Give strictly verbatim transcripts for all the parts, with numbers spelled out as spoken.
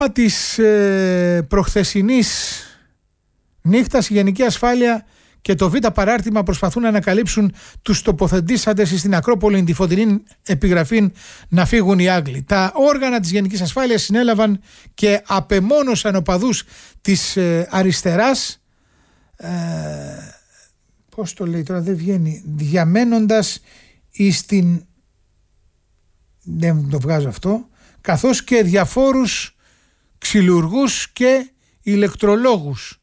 Της ε, προχθεσινής νύχτας η Γενική Ασφάλεια και το Β παράρτημα προσπαθούν να ανακαλύψουν τους τοποθετήσαντες στην Ακρόπολη τη φωτεινή επιγραφή να φύγουν οι Άγγλοι. Τα όργανα της Γενικής Ασφάλειας συνέλαβαν και απεμόνωσαν οπαδούς της ε, αριστεράς, ε, πώς το λέει τώρα, δεν βγαίνει, διαμένοντας εις την, δεν το βγάζω αυτό, καθώς και διαφόρους ξυλουργούς και ηλεκτρολόγους.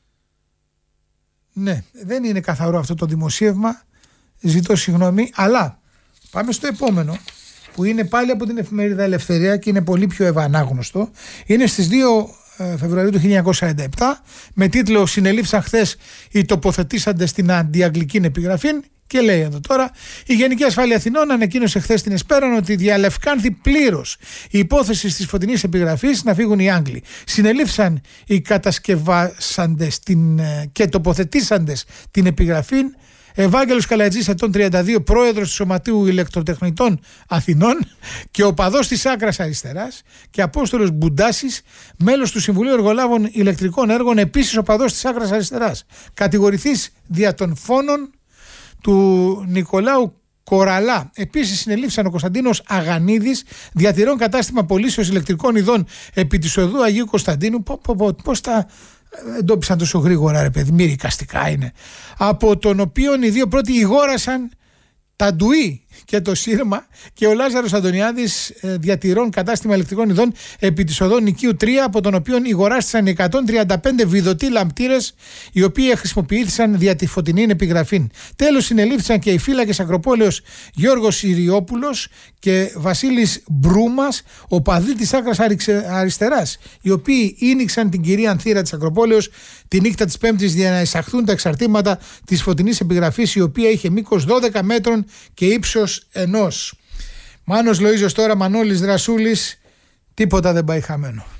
Ναι, δεν είναι καθαρό αυτό το δημοσίευμα, ζητώ συγγνώμη, αλλά πάμε στο επόμενο που είναι πάλι από την εφημερίδα Ελευθερία και είναι πολύ πιο ευανάγνωστο. Είναι στις δύο Φεβρουαρίου του χίλια εννιακόσια σαράντα επτά με τίτλο «Συνελήφθησαν χθες οι τοποθετήσαντες στην αντιαγγλική επιγραφή». Και λέει εδώ τώρα, η Γενική Ασφάλεια Αθηνών ανακοίνωσε χθες στην Εσπέραν ότι διαλευκάνθη πλήρως η υπόθεση της φωτεινής επιγραφής να φύγουν οι Άγγλοι. Συνελήφθησαν οι κατασκευάσαντες την, και τοποθετήσαντες την επιγραφή Ευάγγελος Καλατζής, ετών τριάντα δύο, πρόεδρος του Σωματείου Ηλεκτροτεχνητών Αθηνών και οπαδός της άκρας αριστεράς, και Απόστολος Μπουντάσης, μέλος του Συμβουλίου Εργολάβων Ηλεκτρικών Έργων, επίσης οπαδός της άκρας αριστεράς. Κατηγορηθείς δια των φόνων του Νικολάου Κοραλά. Επίσης συνελήφθησαν ο Κωνσταντίνος Αγανίδης, διατηρών κατάστημα πωλήσεως ηλεκτρικών ειδών επί της οδού Αγίου Κωνσταντίνου. Πώς τα εντόπισαν τόσο γρήγορα, ρε παιδί, μυρικαστικά είναι. Από τον οποίον οι δύο πρώτοι ηγόρασαν τα Ντουί και το Σύρμα, και ο Λάζαρος Αντωνιάδης, διατηρών κατάστημα ηλεκτρικών ειδών επί της οδών Νικίου τρία, από τον οποίον ηγοράστησαν εκατόν τριάντα πέντε βιδωτοί λαμπτήρες, οι οποίοι χρησιμοποιήθησαν δια τη φωτεινή επιγραφή. Τέλος, συνελήφθησαν και οι φύλακες Ακροπόλεως Γιώργος Συριόπουλος και Βασίλης Μπρούμας, οπαδοί της άκρας αριστεράς, οι οποίοι ίνιξαν την κυρία Ανθύρα της Ακροπόλεως τη νύχτα της Πέμπτης για να εισαχθούν τα εξαρτήματα της φωτεινής επιγραφής, η οποία είχε μήκος δώδεκα μέτρων και ύψος ενός. Μάνος Λοΐζος τώρα, Μανώλης Δρασούλης, τίποτα δεν πάει χαμένο.